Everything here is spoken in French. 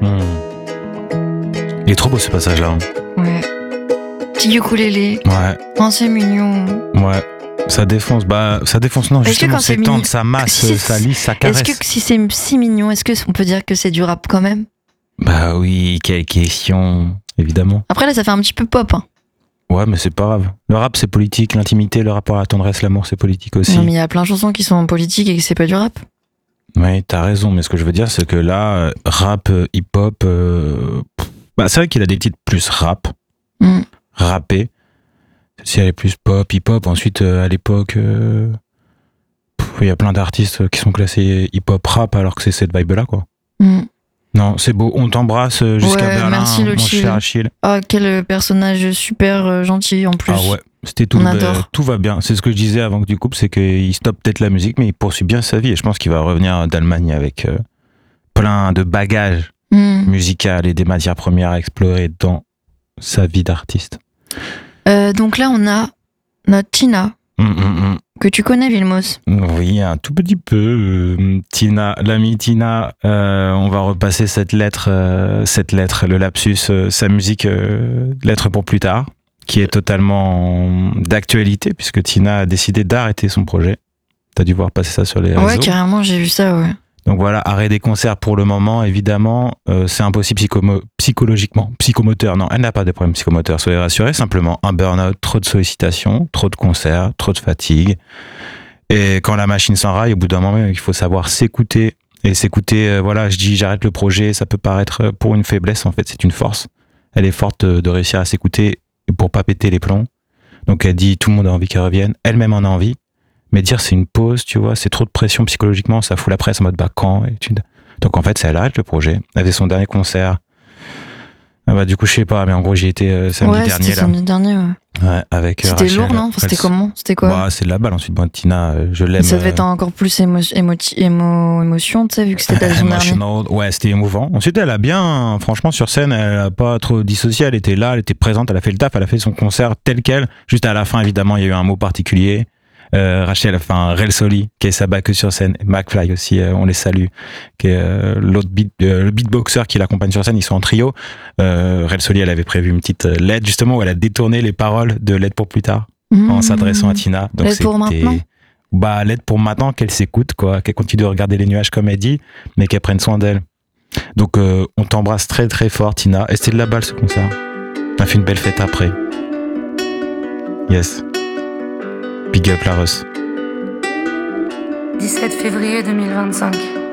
Il est trop beau ce passage-là. Hein. Ouais. Petit ukulélé. Ouais. Oh, c'est mignon. Ouais. Ça défonce. Non, Est-ce justement, que quand c'est c'est tendre, mignon... ça masse, ça lisse, ça caresse. Est-ce que si c'est si mignon, est-ce qu'on peut dire que c'est du rap quand même? Bah oui, quelle question, évidemment. Après là, ça fait un petit peu pop. Hein. Ouais, mais c'est pas grave. Le rap, c'est politique. L'intimité, le rapport à la tendresse, l'amour, c'est politique aussi. Non, mais il y a plein de chansons qui sont politiques et que c'est pas du rap. Oui, t'as raison, mais ce que je veux dire, c'est que là, rap, hip-hop, c'est vrai qu'il a des titres plus rap, rappé. Si elle est plus pop, hip-hop, ensuite, à l'époque, il y a plein d'artistes qui sont classés hip-hop rap alors que c'est cette vibe-là, quoi. Non, c'est beau, on t'embrasse jusqu'à Berlin, merci, mon cher Achille. Oh, quel personnage super gentil en plus. Ah ouais. C'était tout, tout va bien. C'est ce que je disais avant que tu coupes, c'est qu'il stoppe peut-être la musique, mais il poursuit bien sa vie. Et je pense qu'il va revenir d'Allemagne avec plein de bagages musicaux et des matières premières à explorer dans sa vie d'artiste. Donc là, on a notre Tina, que tu connais, Vilmos. Oui, un tout petit peu. Tina, l'amie Tina, on va repasser cette lettre, le lapsus, sa musique, lettre pour plus tard, qui est totalement d'actualité, puisque Tina a décidé d'arrêter son projet. T'as dû voir passer ça sur les réseaux. Ouais, carrément, j'ai vu ça, ouais. Donc voilà, arrêt des concerts pour le moment, évidemment, c'est impossible psychologiquement, psychomoteur. Non, elle n'a pas de problème psychomoteur, soyez rassurés, simplement un burn-out, trop de sollicitations, trop de concerts, trop de fatigue. Et quand la machine s'enraille, au bout d'un moment, il faut savoir s'écouter. Et s'écouter, voilà, je dis j'arrête le projet, ça peut paraître pour une faiblesse, en fait, c'est une force. Elle est forte de réussir à s'écouter pour pas péter les plombs. Donc elle dit tout le monde a envie qu'elle revienne, elle-même en a envie. Mais dire c'est une pause, tu vois, c'est trop de pression psychologiquement, ça fout la presse en mode quand. Donc en fait, elle arrête le projet. Elle fait son dernier concert. Du coup, je sais pas, mais en gros, j'y étais samedi dernier. C'était samedi dernier, ouais. Ouais, avec c'était Rachel, lourd, non? C'était comment? C'était quoi? C'est de la balle. Ensuite, Tina, je l'aime. Ça devait être encore plus émotion, tu sais, vu que c'était son dernier. Ouais, c'était émouvant. Ensuite, elle a bien, franchement, sur scène, elle a pas trop dissocié. Elle était là, elle était présente, elle a fait le taf, elle a fait son concert tel quel. Juste à la fin, évidemment, il y a eu un mot particulier. Rachel, Rel Soli, qui est sa backeuse sur scène, McFly aussi, on les salue, qui est l'autre le beatboxer qui l'accompagne sur scène, ils sont en trio. Rel Soli, elle avait prévu une petite lettre, justement, où elle a détourné les paroles de Lettre pour plus tard, en s'adressant à Tina. Donc lettre pour maintenant? Lettre pour maintenant, qu'elle s'écoute, quoi, qu'elle continue de regarder les nuages comme elle dit, mais qu'elle prenne soin d'elle. Donc, on t'embrasse très très fort, Tina. Et c'était de la balle, ce concert. On a fait une belle fête après. Yes. Big up la Russ. 17 février 2025.